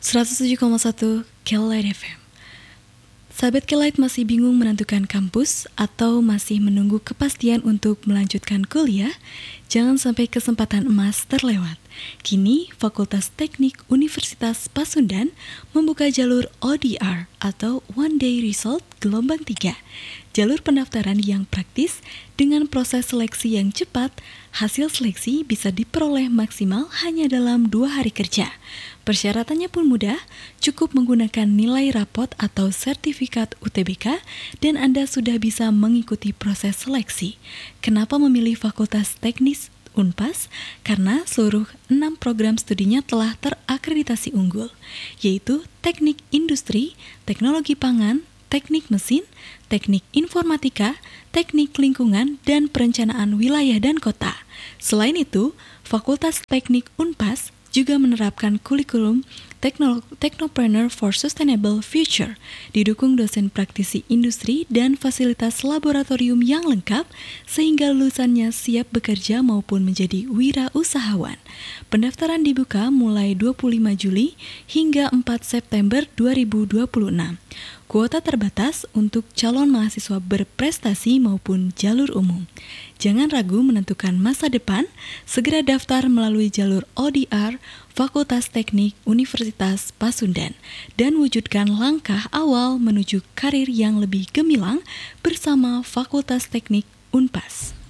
107,1 Kelight FM. Sahabat Kelight masih bingung menentukan kampus atau masih menunggu kepastian untuk melanjutkan kuliah? Jangan sampai kesempatan emas terlewat. Kini, Fakultas Teknik Universitas Pasundan membuka jalur ODR atau One Day Result gelombang 3. Jalur pendaftaran yang praktis dengan proses seleksi yang cepat. Hasil seleksi bisa diperoleh maksimal hanya dalam 2 hari kerja. Persyaratannya pun mudah, cukup menggunakan nilai rapot atau sertifikat UTBK dan Anda sudah bisa mengikuti proses seleksi. Kenapa memilih Fakultas Teknik Unpas? Karena seluruh 6 program studinya telah terakreditasi unggul, yaitu Teknik Industri, Teknologi Pangan, Teknik Mesin, Teknik Informatika, Teknik Lingkungan, dan Perencanaan Wilayah dan Kota. Selain itu, Fakultas Teknik Unpas juga menerapkan kurikulum Technopreneur for Sustainable Future, didukung dosen praktisi industri dan fasilitas laboratorium yang lengkap, sehingga lulusannya siap bekerja maupun menjadi wirausahawan. Pendaftaran dibuka mulai 25 Juli hingga 4 September 2026. Kuota terbatas untuk calon mahasiswa berprestasi maupun jalur umum. Jangan ragu menentukan masa depan, segera daftar melalui jalur ODR Fakultas Teknik Universitas Pasundan dan wujudkan langkah awal menuju karir yang lebih gemilang bersama Fakultas Teknik Unpas.